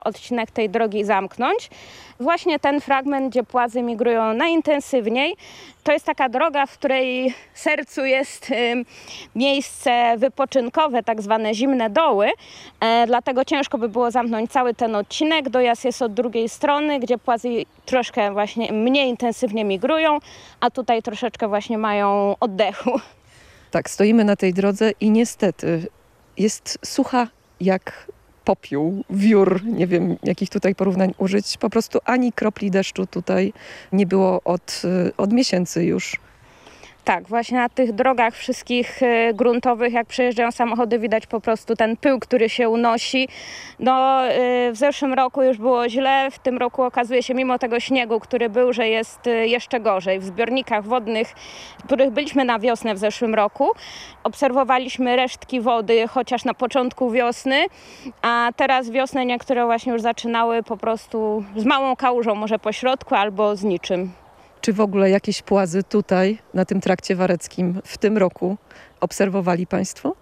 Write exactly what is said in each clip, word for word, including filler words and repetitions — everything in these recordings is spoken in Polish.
odcinek tej drogi zamknąć. Właśnie ten fragment, gdzie płazy migrują najintensywniej, to jest taka droga, w której sercu jest y, miejsce wypoczynkowe, tak zwane zimne doły. E, dlatego ciężko by było zamknąć cały ten odcinek. Dojazd jest od drugiej strony, gdzie płazy troszkę właśnie mniej intensywnie migrują, a tutaj troszeczkę właśnie mają oddechu. Tak, stoimy na tej drodze i niestety jest sucha jak popiół, wiór, nie wiem jakich tutaj porównań użyć. Po prostu ani kropli deszczu tutaj nie było od, od miesięcy już. Tak, właśnie na tych drogach wszystkich y, gruntowych, jak przejeżdżają samochody, widać po prostu ten pył, który się unosi. No, y, w zeszłym roku już było źle, w tym roku okazuje się, mimo tego śniegu, który był, że jest y, jeszcze gorzej. W zbiornikach wodnych, w których byliśmy na wiosnę w zeszłym roku, obserwowaliśmy resztki wody, chociaż na początku wiosny, a teraz wiosny niektóre właśnie już zaczynały po prostu z małą kałużą, może po środku albo z niczym. Czy w ogóle jakieś płazy tutaj, na tym trakcie wareckim w tym roku obserwowali Państwo?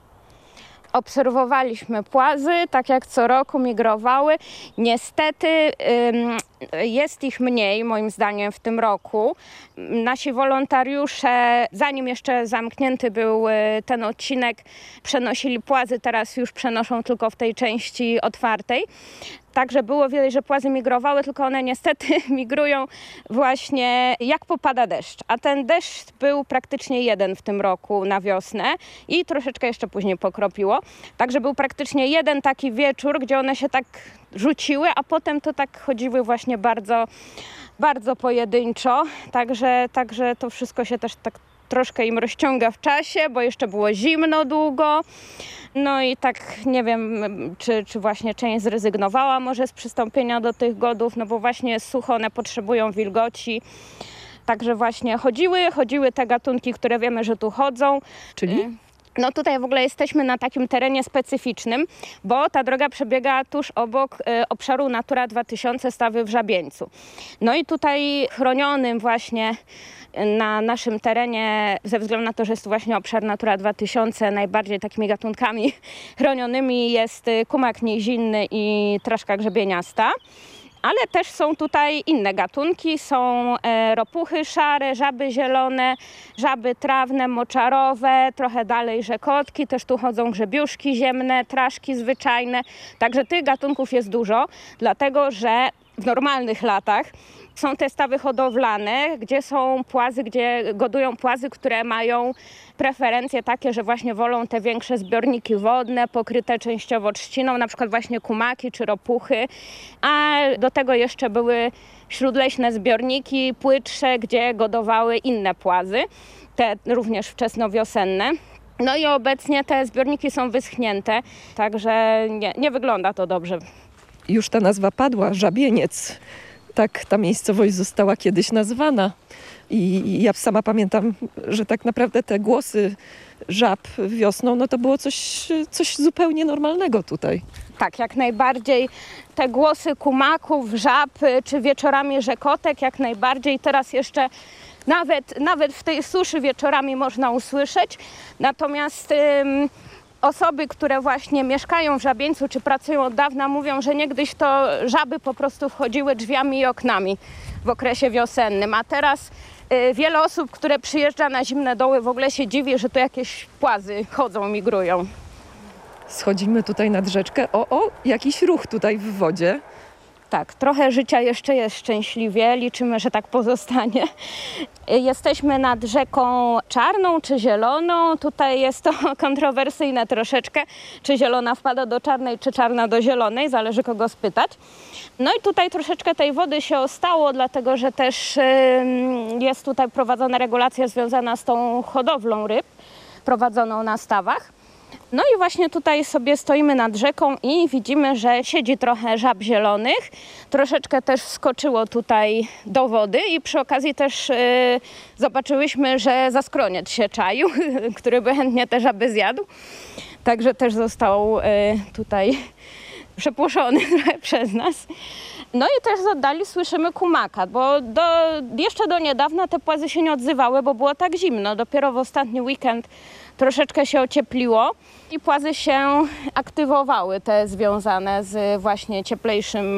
Obserwowaliśmy płazy, tak jak co roku migrowały. Niestety ym, jest ich mniej, moim zdaniem, w tym roku. Nasi wolontariusze, zanim jeszcze zamknięty był ten odcinek, przenosili płazy, teraz już przenoszą tylko w tej części otwartej. Także było widać, że płazy migrowały, tylko one niestety migrują właśnie jak popada deszcz. A ten deszcz był praktycznie jeden w tym roku na wiosnę i troszeczkę jeszcze później pokropiło. Także był praktycznie jeden taki wieczór, gdzie one się tak rzuciły, a potem to tak chodziły właśnie bardzo, bardzo pojedynczo. Także, także to wszystko się też tak troszkę im rozciąga w czasie, bo jeszcze było zimno długo. No i tak nie wiem, czy, czy właśnie część zrezygnowała może z przystąpienia do tych godów, no bo właśnie jest sucho, one potrzebują wilgoci. Także właśnie chodziły, chodziły te gatunki, które wiemy, że tu chodzą. Czyli? No tutaj w ogóle jesteśmy na takim terenie specyficznym, bo ta droga przebiega tuż obok y, obszaru Natura dwa tysiące Stawy w Żabieńcu. No i tutaj chronionym właśnie na naszym terenie, ze względu na to, że jest to właśnie obszar Natura dwa tysiące, najbardziej takimi gatunkami chronionymi jest kumak nizinny i traszka grzebieniasta. Ale też są tutaj inne gatunki, są e, ropuchy szare, żaby zielone, żaby trawne, moczarowe, trochę dalej rzekotki, też tu chodzą grzebiuszki ziemne, traszki zwyczajne. Także tych gatunków jest dużo, dlatego że w normalnych latach są te stawy hodowlane, gdzie są płazy, gdzie godują płazy, które mają preferencje takie, że właśnie wolą te większe zbiorniki wodne, pokryte częściowo trzciną, na przykład właśnie kumaki czy ropuchy, a do tego jeszcze były śródleśne zbiorniki płytsze, gdzie godowały inne płazy, te również wczesnowiosenne. No i obecnie te zbiorniki są wyschnięte, także nie, nie wygląda to dobrze. Już ta nazwa padła, Żabieniec. Tak ta miejscowość została kiedyś nazwana. I ja sama pamiętam, że tak naprawdę te głosy żab wiosną, no to było coś, coś zupełnie normalnego tutaj. Tak, jak najbardziej. Te głosy kumaków, żab czy wieczorami rzekotek, jak najbardziej. Teraz jeszcze nawet, nawet w tej suszy wieczorami można usłyszeć. Natomiast ym, osoby, które właśnie mieszkają w Żabieńcu czy pracują od dawna, mówią, że niegdyś to żaby po prostu wchodziły drzwiami i oknami w okresie wiosennym. A teraz y, wiele osób, które przyjeżdża na zimne doły, w ogóle się dziwi, że tu jakieś płazy chodzą, migrują. Schodzimy tutaj nad rzeczkę. O, o, jakiś ruch tutaj w wodzie. Tak, trochę życia jeszcze jest szczęśliwie, liczymy, że tak pozostanie. Jesteśmy nad rzeką Czarną czy Zieloną. Tutaj jest to kontrowersyjne troszeczkę, czy zielona wpada do czarnej, czy czarna do zielonej, zależy kogo spytać. No i tutaj troszeczkę tej wody się ostało, dlatego że też jest tutaj prowadzona regulacja związana z tą hodowlą ryb prowadzoną na stawach. No i właśnie tutaj sobie stoimy nad rzeką i widzimy, że siedzi trochę żab zielonych. Troszeczkę też wskoczyło tutaj do wody i przy okazji też yy, zobaczyłyśmy, że zaskroniec się czaił, który by chętnie te żaby zjadł. Także też został yy, tutaj przepłoszony trochę przez nas. No i też z oddali słyszymy kumaka, bo do, jeszcze do niedawna te płazy się nie odzywały, bo było tak zimno. Dopiero w ostatni weekend troszeczkę się ociepliło i płazy się aktywowały, te związane z właśnie cieplejszym